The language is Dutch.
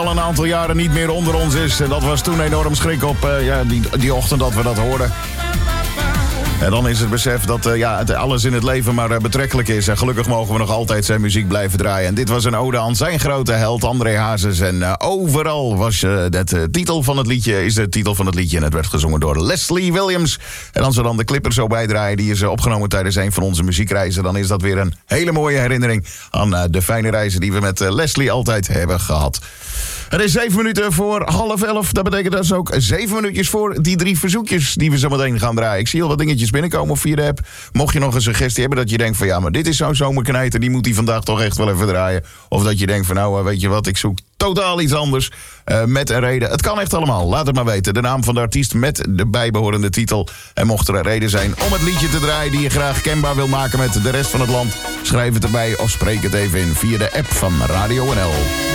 al een aantal jaren niet meer onder ons is. En dat was toen enorm schrik op die ochtend dat we dat hoorden. En dan is het besef dat alles in het leven maar betrekkelijk is. En gelukkig mogen we nog altijd zijn muziek blijven draaien. En dit was een ode aan zijn grote held, André Hazes. En overal was de titel van het liedje, is de titel van het liedje. En het werd gezongen door Leslie Williams. En als we dan de clipper zo bijdraaien, die is opgenomen tijdens een van onze muziekreizen. Dan is dat weer een hele mooie herinnering aan de fijne reizen die we met Leslie altijd hebben gehad. Het is 7 minuten voor 10:30. Dat betekent dat is ook 7 minuutjes voor die 3 verzoekjes die we zo meteen gaan draaien. Ik zie al wat dingetjes binnenkomen via de app. Mocht je nog een suggestie hebben dat je denkt van ja, maar dit is zo'n zomerknijter, die moet die vandaag toch echt wel even draaien. Of dat je denkt van nou, weet je wat, ik zoek totaal iets anders met een reden. Het kan echt allemaal. Laat het maar weten. De naam van de artiest met de bijbehorende titel. En mocht er een reden zijn om het liedje te draaien die je graag kenbaar wil maken met de rest van het land, schrijf het erbij of spreek het even in via de app van Radio NL.